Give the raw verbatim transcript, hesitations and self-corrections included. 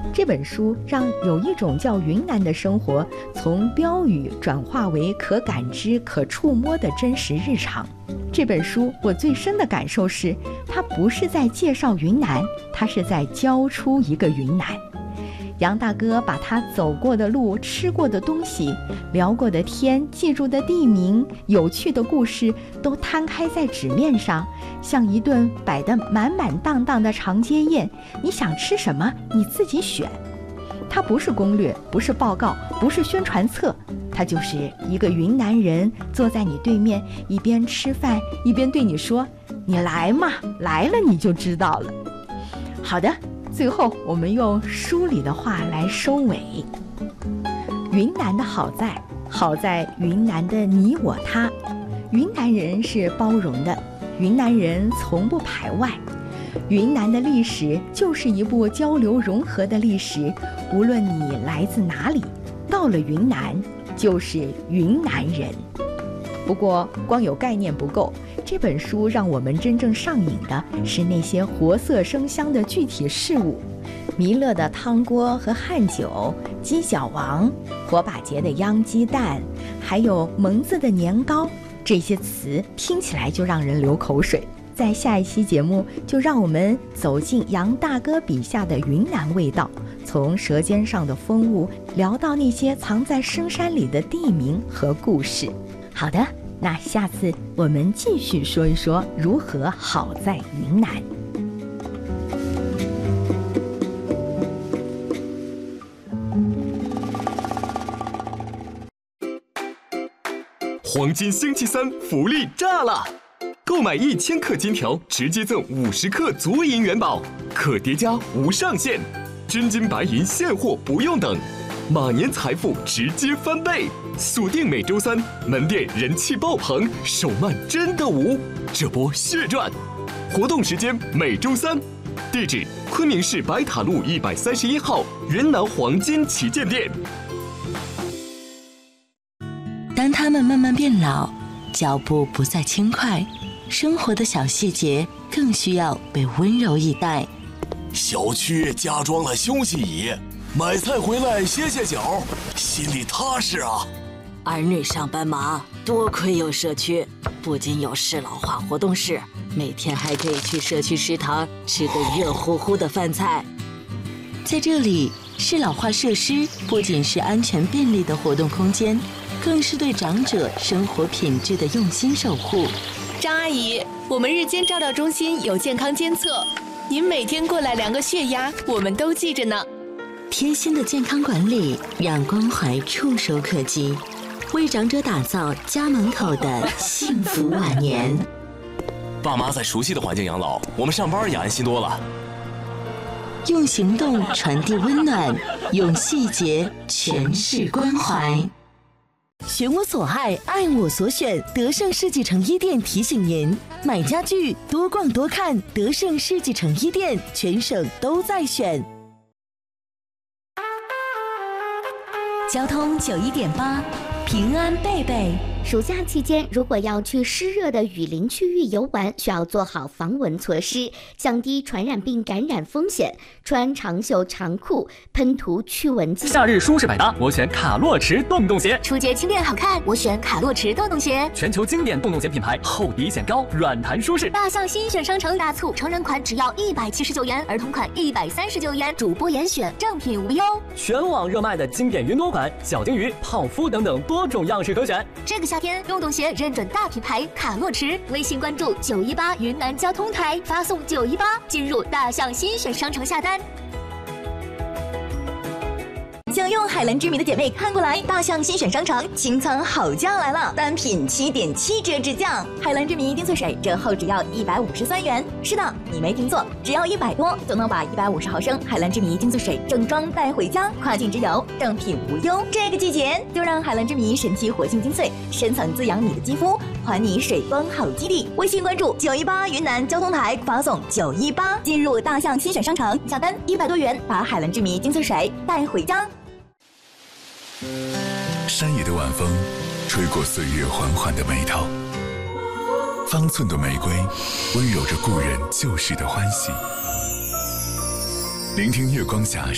这本书让有一种叫云南的生活从标语转化为可感知、可触摸的真实日常。这本书我最深的感受是，它不是在介绍云南，它是在教出一个云南。杨大哥把他走过的路、吃过的东西、聊过的天、记住的地名、有趣的故事都摊开在纸面上，像一顿摆得满满当当的长街宴。你想吃什么，你自己选。它不是攻略，不是报告，不是宣传册，它就是一个云南人坐在你对面，一边吃饭一边对你说：“你来嘛，来了你就知道了。”好的。最后我们用书里的话来收尾。云南的好在好在云南的你我他，云南人是包容的，云南人从不排外，云南的历史就是一部交流融合的历史。无论你来自哪里，到了云南就是云南人。不过光有概念不够，这本书让我们真正上瘾的是那些活色生香的具体事物。弥勒的汤锅和汉酒，鸡脚王，火把节的秧鸡蛋，还有蒙自的年糕，这些词听起来就让人流口水。在下一期节目，就让我们走进杨大哥笔下的云南味道，从舌尖上的风物聊到那些藏在深山里的地名和故事。好的，那下次我们继续说一说如何好在云南。 黄金星期三福利炸了！购买一千克金条，直接赠五十克足银元宝，可叠加无上限，真金白银现货不用等，马年财富直接翻倍。锁定每周三，门店人气爆棚，手慢真的无，这波血赚！活动时间每周三，地址昆明市白塔路一百三十一号云南黄金旗舰店。 当他们慢慢变老，脚步不再轻快，生活的小细节更需要被温柔以待。 小区加装了休息椅，买菜回来歇歇脚，心里踏实啊。 儿女上班忙，多亏有社区，不仅有适老化活动室，每天还可以去社区食堂吃个热乎乎的饭菜。 在这里，适老化设施不仅是安全便利的活动空间，更是对长者生活品质的用心守护。 张阿姨，我们日间照料中心有健康监测，您每天过来量个血压，我们都记着呢。 贴心的健康管理，让关怀触手可及，为长者打造家门口的幸福晚年。 爸妈在熟悉的环境养老，我们上班也安心多了。 用行动传递温暖，用细节诠释关怀。 选我所爱，爱我所选。德胜世纪城一店提醒您：买家具多逛多看，德胜世纪城一店全省都在选。 交通九一点八，平安贝贝。 暑假期间，如果要去湿热的雨林区域游玩，需要做好防蚊措施，降低传染病感染风险。穿长袖长裤，喷涂驱蚊剂。 夏日舒适百搭，我选卡洛驰洞洞鞋。 出街轻便好看，我选卡洛驰洞洞鞋。 全球经典洞洞鞋品牌，厚底显高，软弹舒适。 大象新选商城大促，成人款只要一百七十九元，儿童款一百三十九元，主播严选，正品无忧。 全网热卖的经典云朵款、小金鱼、泡芙等等多种样式可选。 这个夏天，洞洞鞋认准大品牌卡洛驰，微信关注九一八云南交通台，发送九一八进入大象新选商城下单。 想用海蓝之谜的姐妹看过来，大象新选商城清仓好价来了，单品七点七折直降。海蓝之谜丁脆水折后只要一百五十三元。是的，你没听错，只要一百多就能把一百五十毫升海蓝之谜丁脆水正装带回家，跨境直邮，正品无忧。这个季节就让海蓝之谜神奇活性精粹，深层滋养你的肌肤，还你水光好基地。微信关注九一八云南交通台，发送九一八进入大象新选商城，下单一百多元，把海蓝之谜精粹水带回家。 山野的晚风吹过岁月缓缓的眉头，方寸的玫瑰温柔着故人旧时的欢喜。聆听月光下